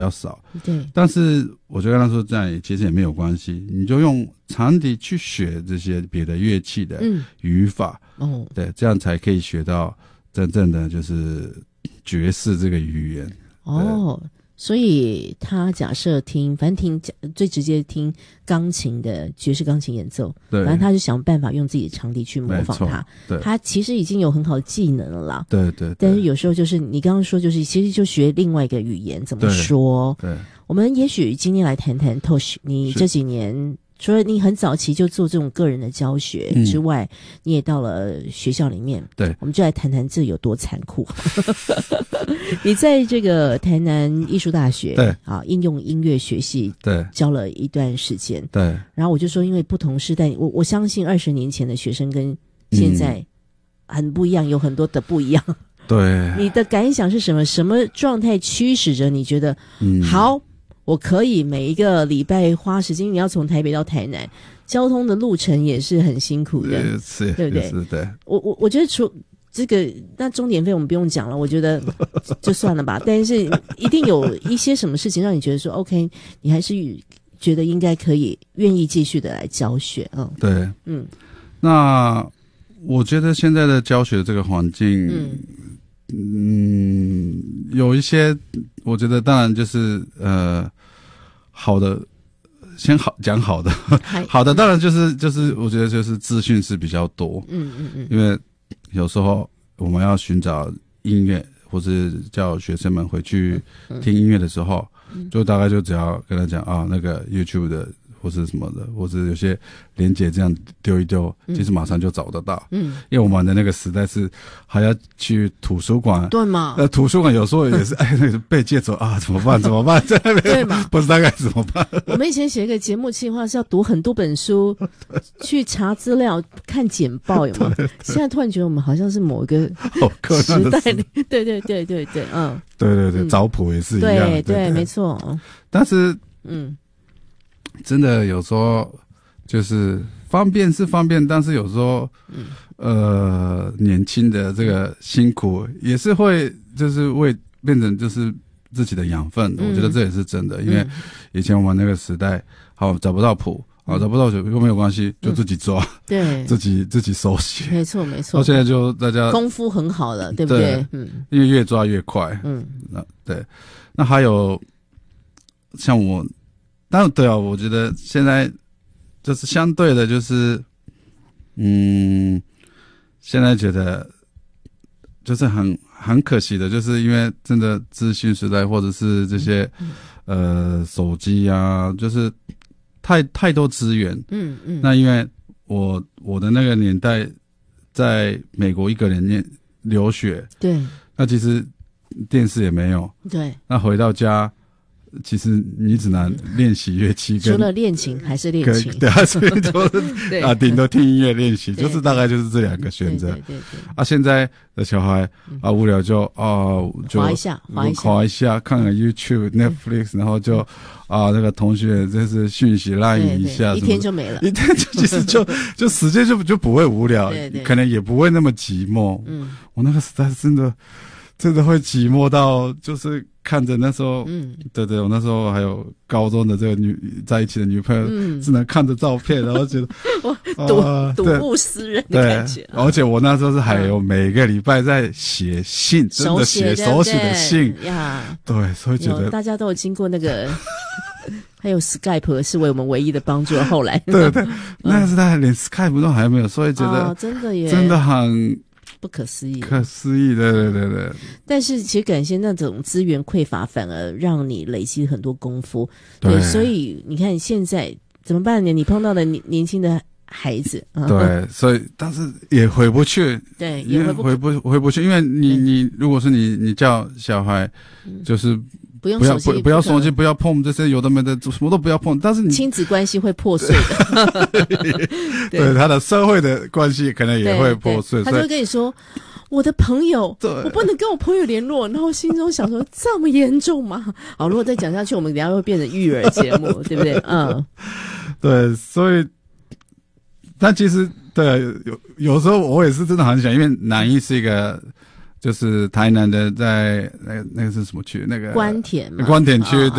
较少。 对， 但是我就跟他说，这样其实也没有关系，你就用长笛去学这些别的乐器的语法，对，这样才可以学到真正的就是爵士这个语言。 所以他假设反正最直接听钢琴的爵士钢琴演奏， 对， 反正他就想办法用自己的长笛去模仿它。 对， 他其实已经有很好的技能了啦。 对对。 但是有时候就是你刚刚说，就是其实就学另外一个语言怎么说。 对， 我们也许今天来谈谈 Tosh， 你这几年除了你很早期就做这种个人的教学之外，你也到了学校里面。 对， 我们就来谈谈这有多残酷。你在这个台南艺术大学应用音乐学系教了一段时间。 对， 然后我就说，因为不同时代，我相信20年前的学生跟现在很不一样，有很多的不一样。 对， 你的感想是什么？什么状态驱使着你觉得好？我可以每一个礼拜花时间，你要从台北到台南，交通的路程也是很辛苦的， 是， 对不对？ 是的。 我觉得除这个，那钟点费我们不用讲了，我觉得就算了吧。但是一定有一些什么事情让你觉得说 ，OK， 你还是觉得应该可以愿意继续的来教学。 对，那我觉得现在的教学这个环境，有一些，我觉得当然就是好的，先讲好的，好的当然就是我觉得就是资讯是比较多，因为有时候我们要寻找音乐，或是叫学生们回去听音乐的时候，就大概就只要跟他讲那个 YouTube 的或是什么的，或者有些连结这样丢一丢，其实马上就找得到。因为我们的那个时代是还要去图书馆， 对嘛？ 图书馆有时候也是那个被借走怎么办？在那边对嘛？ 不知道该怎么办。 我们以前写一个节目计划是要读很多本书，去查资料、看简报，有吗？现在突然觉得我们好像是某一个时代里，对， 对，找谱也是一样， 对，没错。 但是真的有时候就是方便是方便，但是有时候年轻的这个辛苦也是会就是会变成就是自己的养分，我觉得这也是真的。因为以前我们那个时代找不到谱，找不到谱又没有关系，就自己抓， 对， 自己手写， 没错。 到现在就大家功夫很好了，对不对？ 因为越抓越快。对。那还有像我。但对我觉得现在就是相对的，就是现在觉得就是很可惜的，就是因为真的资讯时代，或者是这些手机啊，就是太多资源。那因为我的那个年代在美国一个人留学，对，那其实电视也没有，对，那回到家。其实你只能练习乐器， 除了练琴还是练琴， 对，所以就是顶多听音乐练习，就是大概就是这两个选择。对。现在的小孩无聊就滑一下，看看 YouTube、Netflix， 然后就那个同学就是讯息赖一下， 一天就没了， 一天就其实就时间就不会无聊，可能也不会那么寂寞。我那个时代真的会寂寞到就是看着那时候，对，我那时候还有高中的这个在一起的女朋友，只能看着照片，然后觉得睹物思人的感觉。 而且我那时候是还有每个礼拜在写信，真的写手写的信呀，对，所以觉得大家都有经过那个。还有 Skype 是为我们唯一的帮助。后来， 对，那个时代连 Skype 都还没有，所以觉得真的很。 不可思议， 对。 但是其实感谢那种资源匮乏，反而让你累积很多功夫。对，所以你看现在怎么办呢？你碰到的年轻的孩子， 对，所以但是也回不去， 对，也回不去，因为你如果是你叫小孩，就是不要手机，不要碰这些有的没的，什么都不要碰。但是你亲子关系会破碎的， 对他的社会的关系可能也会破碎。 他就会跟你说：“我的朋友，我不能跟我朋友联络。”然后心中想说：“这么严重吗？”好，如果再讲下去，我们等一下会变成育儿节目，对不对？ 对，所以，但其实对有时候我也是真的很想，因为南艺是一个就是台南的在那个是什么区？那个关田嘛， 关田区，对